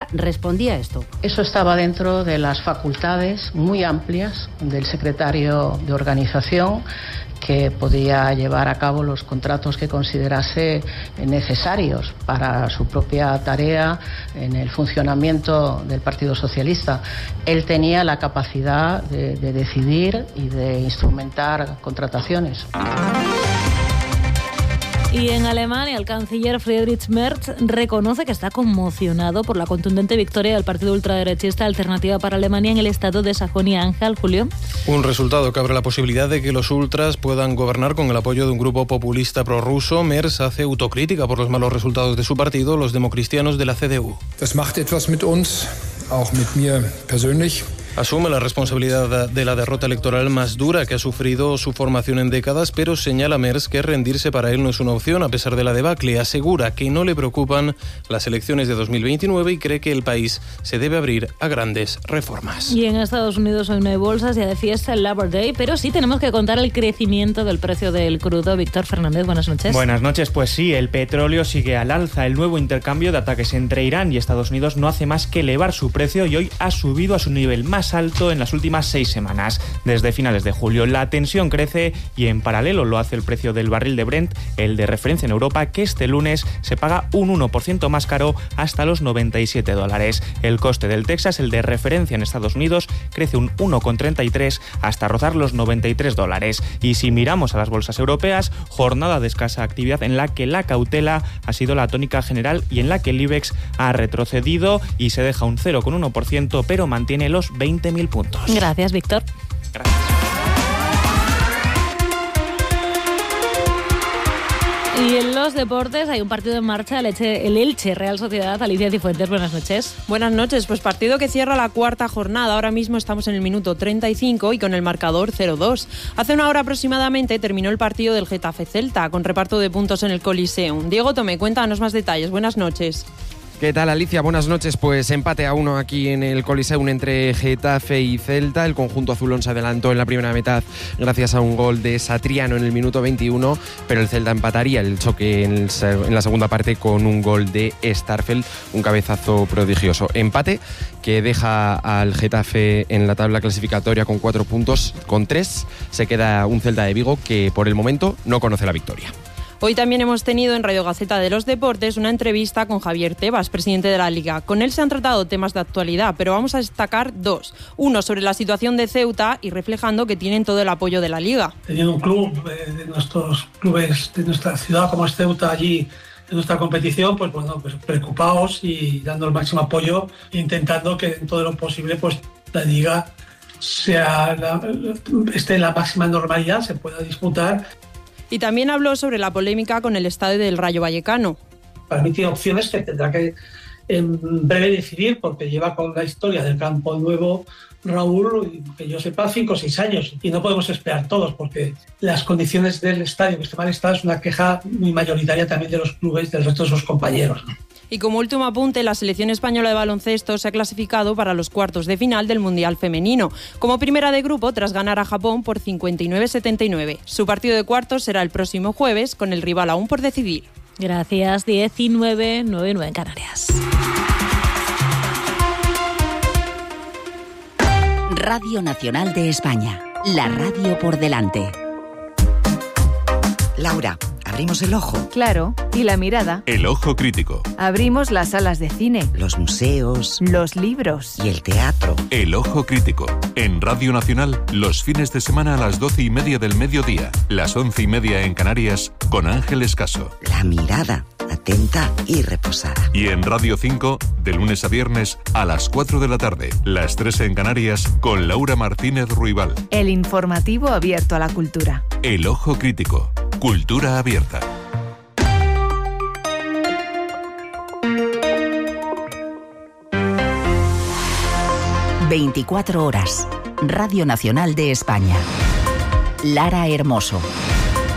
respondía a esto. Eso estaba dentro de las facultades muy amplias del secretario de organización, que podía llevar a cabo los contratos que considerase necesarios para su propia tarea en el funcionamiento del Partido Socialista. Él tenía la capacidad de decidir y de instrumentar contrataciones. Y en Alemania, el canciller Friedrich Merz reconoce que está conmocionado por la contundente victoria del partido ultraderechista Alternativa para Alemania en el estado de Sajonia-Anhalt. Julio. Un resultado que abre la posibilidad de que los ultras puedan gobernar con el apoyo de un grupo populista prorruso. Merz hace autocrítica por los malos resultados de su partido, los democristianos de la CDU. Das macht etwas mit uns, auch mit mir persönlich. Asume la responsabilidad de la derrota electoral más dura que ha sufrido su formación en décadas, pero señala Merz que rendirse para él no es una opción a pesar de la debacle. Asegura que no le preocupan las elecciones de 2029 y cree que el país se debe abrir a grandes reformas. Y en Estados Unidos hoy no hay bolsas, ya de fiesta el Labor Day, pero sí tenemos que contar el crecimiento del precio del crudo. Víctor Fernández, buenas noches. Buenas noches, pues sí, el petróleo sigue al alza. El nuevo intercambio de ataques entre Irán y Estados Unidos no hace más que elevar su precio y hoy ha subido a su nivel más alto en las últimas 6 semanas. Desde finales de julio la tensión crece y en paralelo lo hace el precio del barril de Brent, el de referencia en Europa, que este lunes se paga un 1% más caro hasta los $97. El coste del Texas, el de referencia en Estados Unidos, crece un 1,33 hasta rozar los $93. Y si miramos a las bolsas europeas, jornada de escasa actividad en la que la cautela ha sido la tónica general y en la que el IBEX ha retrocedido y se deja un 0,1%, pero mantiene los 20.000 puntos. Gracias, Víctor. Gracias. Y en los deportes hay un partido en marcha, el Elche Real Sociedad. Alicia Cifuentes, buenas noches. Buenas noches, pues partido que cierra la cuarta jornada. Ahora mismo estamos en el minuto 35 y con el marcador 0-2. Hace una hora aproximadamente terminó el partido del Getafe Celta, con reparto de puntos en el Coliseum. Diego Tomé, cuéntanos más detalles. Buenas noches. ¿Qué tal, Alicia? Buenas noches. Pues empate a 1 aquí en el Coliseum entre Getafe y Celta. El conjunto azulón se adelantó en la primera mitad gracias a un gol de Satriano en el minuto 21, pero el Celta empataría el choque en la segunda parte con un gol de Starfelt, un cabezazo prodigioso. Empate que deja al Getafe en la tabla clasificatoria con 4 puntos. Con 3 se queda un Celta de Vigo que por el momento no conoce la victoria. Hoy también hemos tenido en Radio Gaceta de los Deportes una entrevista con Javier Tebas, presidente de la Liga. Con él se han tratado temas de actualidad, pero vamos a destacar 2. Uno sobre la situación de Ceuta y reflejando que tienen todo el apoyo de la Liga. Teniendo un club de nuestros clubes de nuestra ciudad como es Ceuta allí en nuestra competición, pues bueno, pues preocupados y dando el máximo apoyo e intentando que en todo lo posible pues la Liga esté en la máxima normalidad, se pueda disputar. Y también habló sobre la polémica con el estadio del Rayo Vallecano. Para mí tiene opciones que tendrá que en breve decidir, porque lleva con la historia del Campo Nuevo Raúl, que yo sepa, 5 o 6 años. Y no podemos esperar todos, porque las condiciones del estadio, que esté mal estado, es una queja muy mayoritaria también de los clubes, del resto de sus compañeros. Y como último apunte, la selección española de baloncesto se ha clasificado para los cuartos de final del Mundial Femenino, como primera de grupo tras ganar a Japón por 59-79. Su partido de cuartos será el próximo jueves, con el rival aún por decidir. Gracias, 19:09 en Canarias. Radio Nacional de España, la radio por delante. Laura, ¿abrimos el ojo? Claro, y la mirada. El ojo crítico. Abrimos las salas de cine. Los museos. Los libros. Y el teatro. El ojo crítico. En Radio Nacional, los fines de semana a las 12:30 del mediodía, las 11:30 en Canarias, con Ángeles Caso. La mirada, atenta y reposada. Y en Radio 5, de lunes a viernes, a las 4 de la tarde, las 3 en Canarias, con Laura Martínez Ruibal. El informativo abierto a la cultura. El ojo crítico. Cultura abierta. ...24 horas... Radio Nacional de España. Lara Hermoso.